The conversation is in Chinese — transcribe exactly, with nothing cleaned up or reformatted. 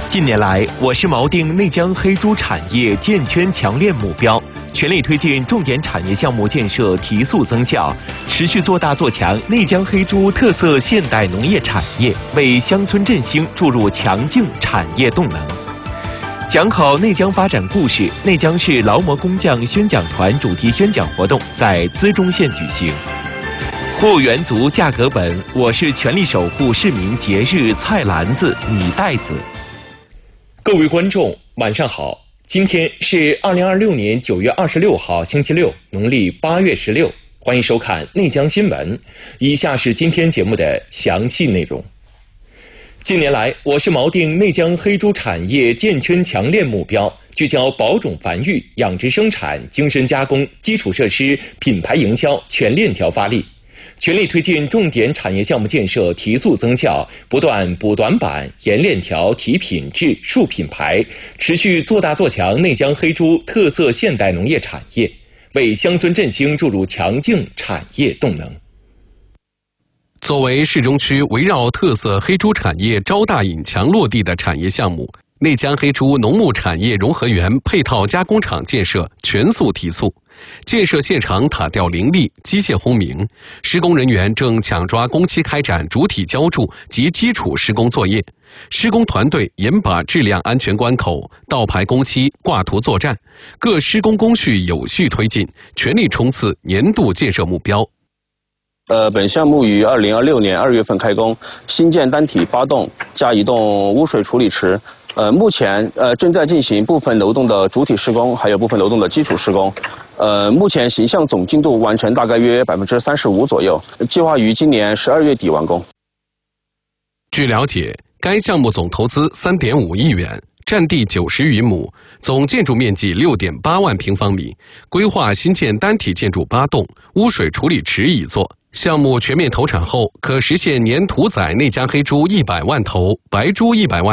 近年来，我市锚定内江黑猪产业建圈强链目标，全力推进重点产业项目建设提速增效，持续做大做强内江黑猪特色现代农业产业，为乡村振兴注入强劲产业动能。讲好内江发展故事，内江市劳模工匠宣讲团主题宣讲活动在资中县举行。货源足价格稳，我市全力守护市民节日菜篮子、米袋子。各位观众，晚上好！今天是二零二六年九月二十六号，星期六，农历八月十六。欢迎收看内江新闻。以下是今天节目的详细内容。近年来，我市锚定内江黑猪产业建圈强链目标，聚焦保种繁育、养殖生产、精深加工、基础设施、品牌营销全链条发力，全力推进重点产业项目建设提速增效，不断补短板、延链条、提品质、树品牌，持续做大做强内江黑猪特色现代农业产业，为乡村振兴注入强劲产业动能。 作为市中区围绕特色黑猪产业招大引强落地的产业项目，内江黑猪农牧产业融合园配套加工厂建设全速提速，建设现场塔吊林立，机械轰鸣，施工人员正抢抓工期开展主体浇筑及基础施工作业，施工团队严把质量安全关口，倒排工期，挂图作战，各施工工序有序推进，全力冲刺年度建设目标。 呃，本项目于二零二六年二月份开工，新建单体八栋加一栋污水处理池。呃，目前呃正在进行部分楼栋的主体施工，还有部分楼栋的基础施工。呃，目前形项总进度完成大概约百分之三十五左右，计划于今年十二月底完工。 据了解，该项目总投资三点五亿元。占地九十余亩，总建筑面积六点八万平方米，规划新建单体建筑八栋，污水处理池一座。项目全面投产后，可实现年屠宰内江黑猪一百万头，白猪一百万